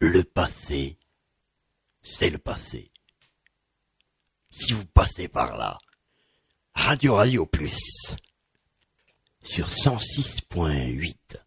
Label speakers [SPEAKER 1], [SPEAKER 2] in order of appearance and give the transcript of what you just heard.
[SPEAKER 1] Le passé, c'est le passé. Si vous passez par là, Radio Plus sur 106.8.